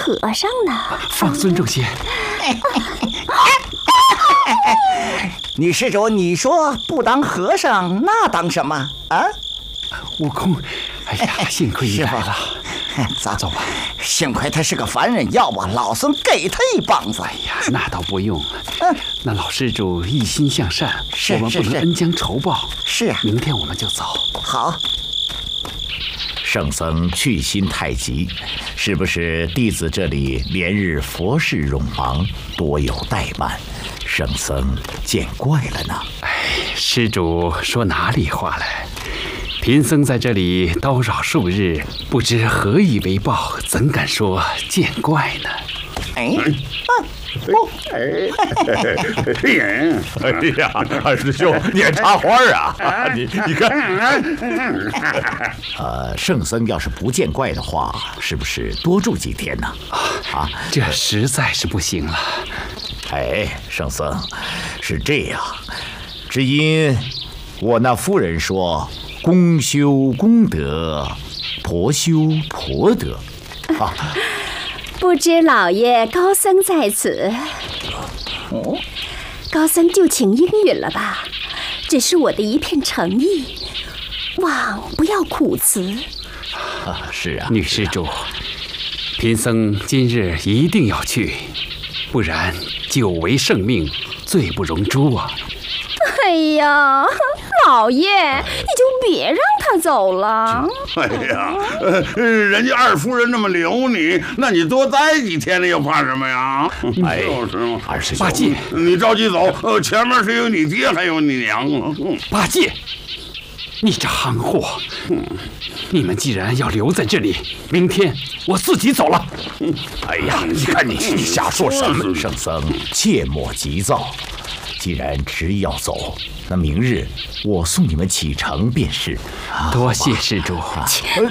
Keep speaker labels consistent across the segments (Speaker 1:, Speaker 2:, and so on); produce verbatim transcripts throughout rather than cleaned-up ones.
Speaker 1: 和尚呢。
Speaker 2: 放尊重些。
Speaker 3: 女施主，你说不当和尚，那当什么啊？
Speaker 2: 悟空，哎呀，幸亏你来了。
Speaker 3: 走
Speaker 2: 走吧。
Speaker 3: 幸亏他是个凡人，要不老孙给他一棒子。
Speaker 2: 哎呀，那倒不用。嗯，那老施主一心向善，
Speaker 3: 是
Speaker 2: 我们不能恩将仇报。
Speaker 3: 是啊，
Speaker 2: 明天我们就走。
Speaker 3: 好。
Speaker 4: 圣僧去心太急，是不是弟子这里连日佛事冗忙，多有怠慢，圣僧见怪了呢？
Speaker 2: 哎，施主说哪里话来？贫僧在这里叨扰数日，不知何以为报，怎敢说见怪呢？
Speaker 3: 哎，
Speaker 5: 哎，哎呀，二师兄，你还插花啊？你你看，
Speaker 4: 呃，圣僧要是不见怪的话，是不是多住几天呢？
Speaker 2: 啊，这实在是不行了。
Speaker 4: 哎，圣僧，是这样，只因我那夫人说。公修公德，婆修婆德。啊，
Speaker 1: 不知老爷高僧在此。哦，高僧就请应允了吧，只是我的一片诚意，望不要苦辞。
Speaker 4: 啊，是啊，
Speaker 2: 女施主，贫僧今日一定要去，不然久违圣命，罪不容诛啊！
Speaker 1: 哎呀，老爷，你就别让他走了。
Speaker 5: 哎呀，呃，人家二夫人那么留你，那你多待几天了，又怕什么呀？
Speaker 4: 哎，
Speaker 5: 就是嘛。
Speaker 4: 二师兄，
Speaker 2: 八戒，
Speaker 5: 你着急走，呃，前面是有你爹，还有你娘啊。
Speaker 2: 八戒，你这憨货！嗯，你们既然要留在这里，明天我自己走了。
Speaker 4: 哎呀，你看你瞎说什么？圣僧切莫急躁。既然执意要走，那明日我送你们启程便是。
Speaker 2: 多谢施主。
Speaker 1: 哼，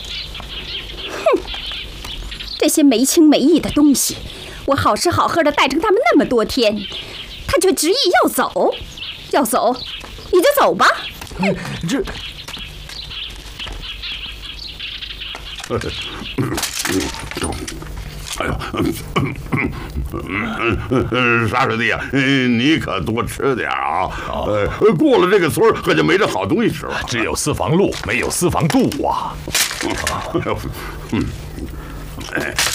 Speaker 1: 这些没情没义的东西，我好吃好喝的带着他们那么多天，他却执意要走。要走，你就走吧。
Speaker 4: 嗯、这。
Speaker 5: 哎呦，沙师弟啊，你可多吃点啊！呃，过了这个村可就没这好东西吃了。
Speaker 6: 只有私房路，没有私房肚啊！
Speaker 5: 嗯，哎。